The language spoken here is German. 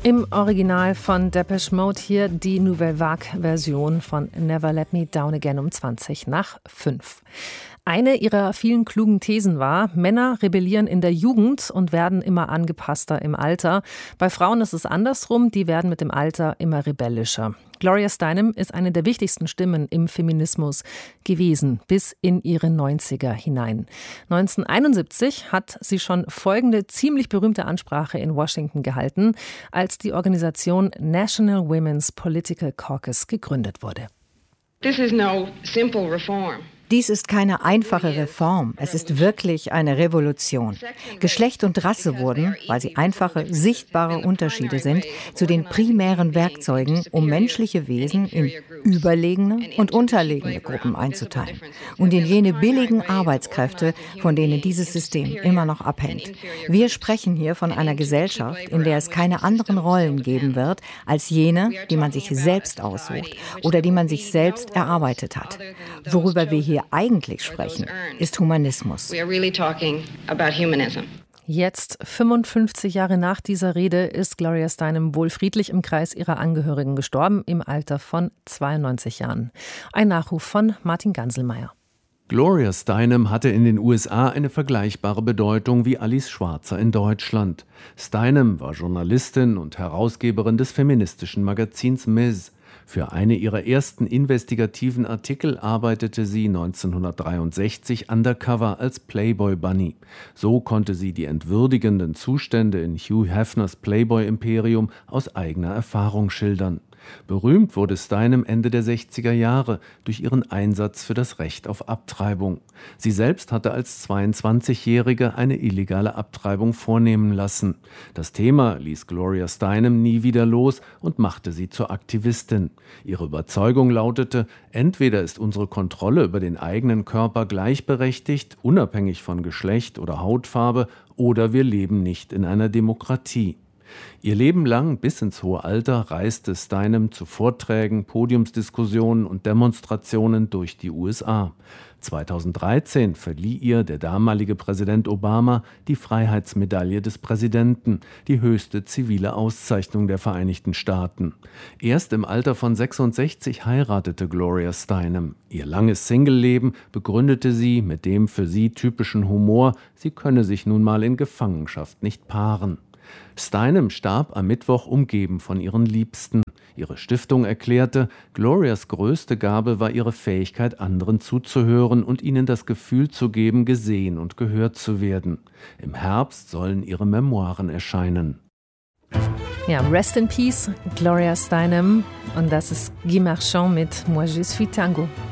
Im Original von Depeche Mode hier die Nouvelle Vague-Version von Never Let Me Down Again um 5:20. Eine ihrer vielen klugen Thesen war, Männer rebellieren in der Jugend und werden immer angepasster im Alter. Bei Frauen ist es andersrum, die werden mit dem Alter immer rebellischer. Gloria Steinem ist eine der wichtigsten Stimmen im Feminismus gewesen, bis in ihre 90er hinein. 1971 hat sie schon folgende ziemlich berühmte Ansprache in Washington gehalten, als die Organisation National Women's Political Caucus gegründet wurde. This is no simple reform. Dies ist keine einfache Reform, es ist wirklich eine Revolution. Geschlecht und Rasse wurden, weil sie einfache, sichtbare Unterschiede sind, zu den primären Werkzeugen, um menschliche Wesen in überlegene und unterlegene Gruppen einzuteilen und in jene billigen Arbeitskräfte, von denen dieses System immer noch abhängt. Wir sprechen hier von einer Gesellschaft, in der es keine anderen Rollen geben wird, als jene, die man sich selbst aussucht oder die man sich selbst erarbeitet hat. Worüber wir hier eigentlich sprechen, ist Humanismus. Jetzt, 55 Jahre nach dieser Rede, ist Gloria Steinem wohl friedlich im Kreis ihrer Angehörigen gestorben, im Alter von 92 Jahren. Ein Nachruf von Martin Ganselmeier. Gloria Steinem hatte in den USA eine vergleichbare Bedeutung wie Alice Schwarzer in Deutschland. Steinem war Journalistin und Herausgeberin des feministischen Magazins Ms. Für eine ihrer ersten investigativen Artikel arbeitete sie 1963 undercover als Playboy Bunny. So konnte sie die entwürdigenden Zustände in Hugh Hefners Playboy-Imperium aus eigener Erfahrung schildern. Berühmt wurde Steinem Ende der 60er Jahre durch ihren Einsatz für das Recht auf Abtreibung. Sie selbst hatte als 22-Jährige eine illegale Abtreibung vornehmen lassen. Das Thema ließ Gloria Steinem nie wieder los und machte sie zur Aktivistin. Ihre Überzeugung lautete, entweder ist unsere Kontrolle über den eigenen Körper gleichberechtigt, unabhängig von Geschlecht oder Hautfarbe, oder wir leben nicht in einer Demokratie. Ihr Leben lang bis ins hohe Alter reiste Steinem zu Vorträgen, Podiumsdiskussionen und Demonstrationen durch die USA. 2013 verlieh ihr der damalige Präsident Obama die Freiheitsmedaille des Präsidenten, die höchste zivile Auszeichnung der Vereinigten Staaten. Erst im Alter von 66 heiratete Gloria Steinem. Ihr langes Singleleben begründete sie mit dem für sie typischen Humor, sie könne sich nun mal in Gefangenschaft nicht paaren. Steinem starb am Mittwoch umgeben von ihren Liebsten. Ihre Stiftung erklärte, Glorias größte Gabe war ihre Fähigkeit, anderen zuzuhören und ihnen das Gefühl zu geben, gesehen und gehört zu werden. Im Herbst sollen ihre Memoiren erscheinen. Ja, Rest in Peace, Gloria Steinem. Und das ist Guy Marchand mit Moi je suis Tango.